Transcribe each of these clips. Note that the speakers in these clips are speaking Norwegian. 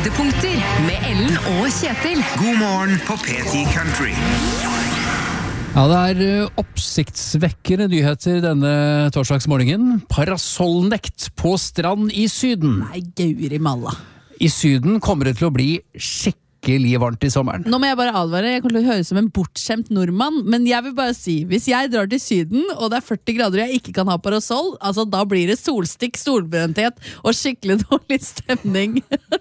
Høydepunkter med Ellen og Kjetil. God morgen på P10 Country. Ja, det oppsiktsvekkende nyheter denne torsdagsmorgenen. Parasollnekt på strand i Syden. Nei, Gauri Malla. I Syden kommer det til å bli skikkelig varmt i sommeren. Nå må jeg bare advare, jeg kommer til å høre som en bortskjemt nordmann, men jeg vil bare si, hvis jeg drar til Syden, og det er 40 grader og jeg ikke kan ha parasoll, altså da blir det solstikk, solbrenthet og skikkelig dårlig stemning.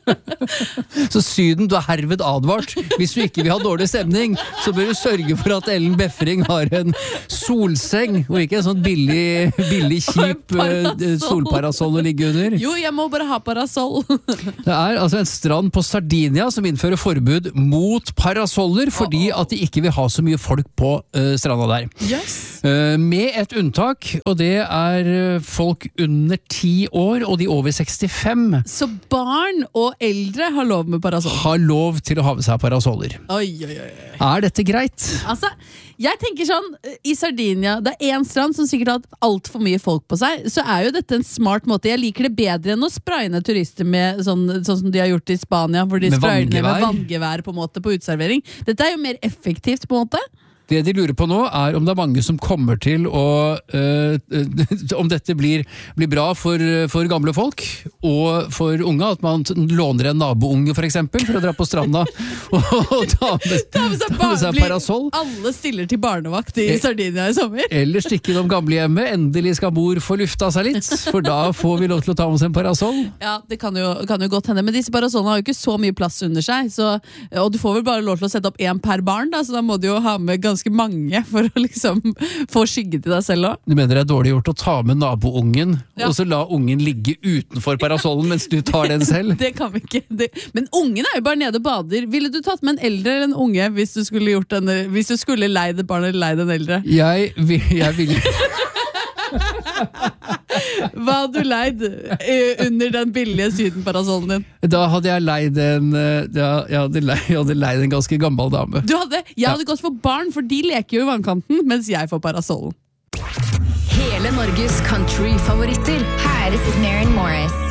Så Syden, du herved advart. Hvis du ikke vil ha dårlig stemning, så bør du sørge for at Ellen Befring har en solseng, og ikke en sånn billig kjip solparasoll å ligge under. Jo, jeg må bare ha parasoll. Det altså en strand på Sardinia som innfører forbud mot parasoller fordi at de ikke vil ha så mye folk på stranda der. Yes. Med et unntak, og det folk under 10 år og de over 65. Så barn og eldre har lov med parasoll? Har lov til å ha med seg parasoller. Oi, oi, oi. Er dette greit? Altså, jeg tenker sånn, i Sardinia, det en strand som sikkert har hatt alt for mye folk på seg, så jo dette en smart måte. Jeg liker det bedre enn å spraye ned turister med sånn som de har gjort i Spania, hvor de sprayer ned med vanngevær på en måte på uteservering. Dette jo mer effektivt på en måte. Det de lurer på nå om det mange som kommer til å om dette blir bra for gamle folk og for unge, at man låner en nabounge for eksempel for å dra på stranda og ta med seg parasoll. Alle stiller til barnevakt i Sardinia i sommer. Eller stikke innom gamlehjemmet. Endelig skal mor få lufta seg litt, for da får vi lov til å ta med oss en parasoll. Ja, det kan jo godt hende, men disse parasollene har jo ikke så mye plass under seg, og du får vel bare lov til å sette opp en per barn da, så da må du jo ha med ganske mange for å liksom få skygge til deg selv også. Du mener det dårlig gjort å ta med naboungen, og så la ungen ligge utenfor parasollen mens du tar den selv? Det kan vi ikke. Men ungen jo bare nede og bader. Ville du tatt med en eldre eller en unge hvis du skulle gjort denne, hvis du skulle leid et barn eller leid en eldre? Jeg ville Hva hadde du leid under den billige sydenparasollen din? Da hadde jeg leid jeg hadde leid en ganske gammel dame. Jeg hadde gått for barn, for de leker jo i vannkanten, mens jeg får parasollen. Hele Norges country-favoritter. Hi, this is Maren Morris.